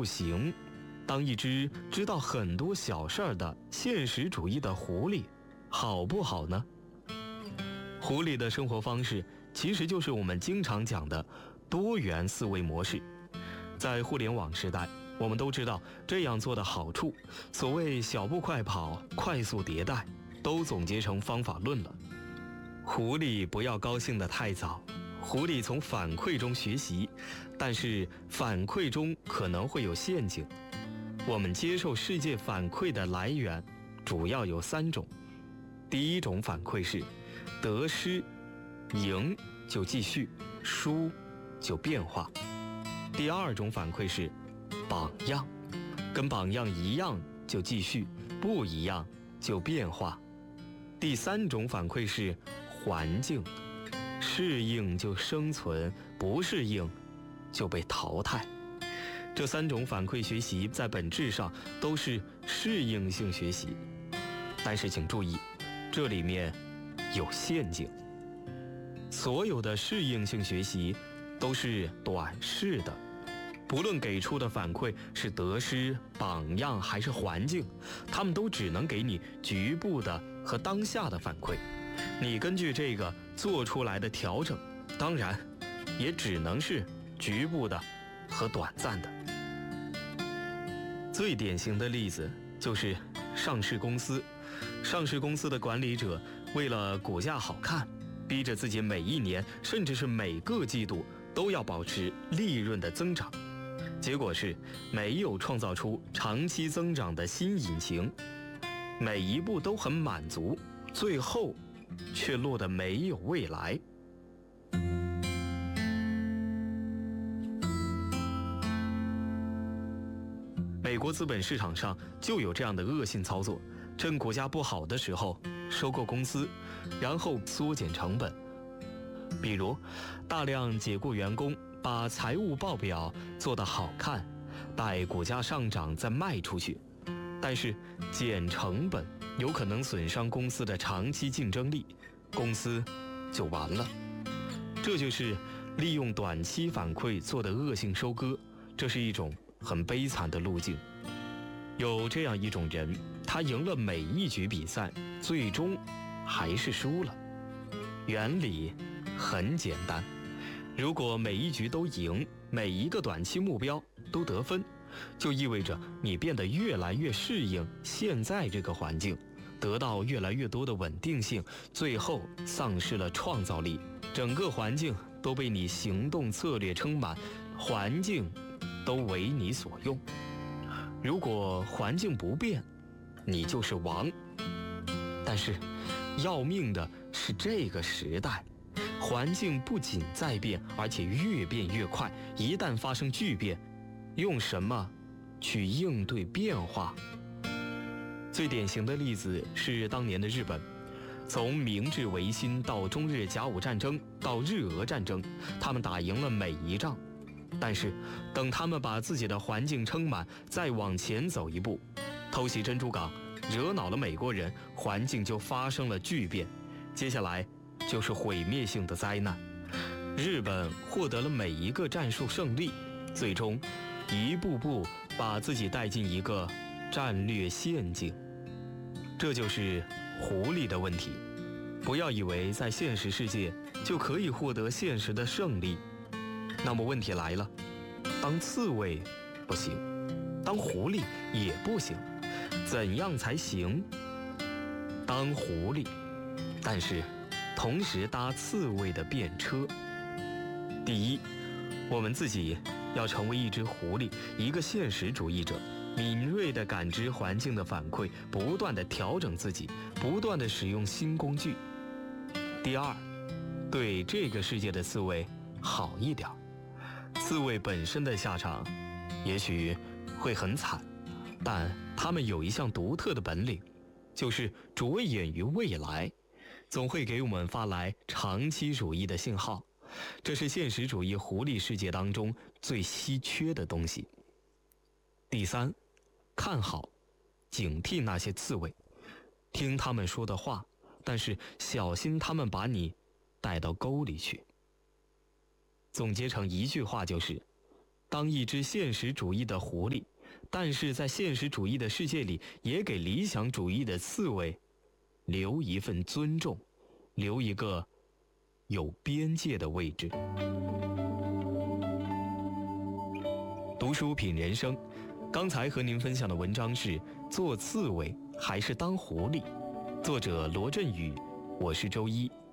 不行。当一只知道很多小事儿的现实主义的狐狸，好不好呢？狐狸的生活方式其实就是我们经常讲的多元思维模式。在互联网时代，我们都知道这样做的好处，所谓小步快跑、快速迭代，都总结成方法论了。狐狸不要高兴得太早，狐狸从反馈中学习，但是反馈中可能会有陷阱。我们接受世界反馈的来源主要有3种。第一种反馈是得失，赢就继续，输就变化。第二种反馈是榜样，跟榜样一样就继续，不一样就变化。第3种反馈是环境，适应就生存，不适应就被淘汰。这3种反馈学习在本质上都是适应性学习，但是请注意，这里面有陷阱。所有的适应性学习都是短视的，不论给出的反馈是得失、榜样还是环境，他们都只能给你局部的和当下的反馈，你根据这个做出来的调整，当然也只能是局部的和短暂的。最典型的例子就是上市公司，上市公司的管理者为了股价好看，逼着自己每一年甚至是每个季度都要保持利润的增长，结果是没有创造出长期增长的新引擎，每一步都很满足，最后却落得没有未来。美国资本市场上就有这样的恶性操作，趁股价不好的时候收购公司，然后缩减成本。比如大量解雇员工，把财务报表做得好看，待股价上涨再卖出去。但是减成本有可能损伤公司的长期竞争力，公司就完了。这就是利用短期反馈做的恶性收割，这是一种很悲惨的路径。有这样一种人，他赢了每一局比赛，最终还是输了。原理很简单，如果每一局都赢，每一个短期目标都得分，就意味着你变得越来越适应现在这个环境，得到越来越多的稳定性，最后丧失了创造力，整个环境都被你行动策略撑满，环境都为你所用。如果环境不变，你就是王。但是要命的是这个时代，环境不仅在变，而且越变越快，一旦发生巨变，用什么去应对变化？最典型的例子是当年的日本，从明治维新到中日甲午战争到日俄战争，他们打赢了每一仗。但是等他们把自己的环境撑满，再往前走一步，偷袭珍珠港，惹恼了美国人，环境就发生了巨变，接下来就是毁灭性的灾难。日本获得了每一个战术胜利，最终一步步把自己带进一个战略陷阱。这就是狐狸的问题。不要以为在现实世界就可以获得现实的胜利。那么问题来了，当刺猬不行，当狐狸也不行，怎样才行？当狐狸，但是同时搭刺猬的便车。第一，我们自己要成为一只狐狸，一个现实主义者，敏锐地感知环境的反馈，不断地调整自己，不断地使用新工具。第二，对这个世界的刺猬好一点。刺猬本身的下场也许会很惨，但它们有一项独特的本领，就是着眼于未来，总会给我们发来长期主义的信号。这是现实主义狐狸世界当中最稀缺的东西。第三，看好警惕那些刺猬，听他们说的话，但是小心他们把你带到沟里去。总结成一句话就是， 当一只现实主义的狐狸，但是在现实主义的世界里，也给理想主义的刺猬留一份尊重，留一个有边界的位置。读书品人生，刚才和您分享的文章是《做刺猬还是当狐狸》，作者罗振宇，我是周一。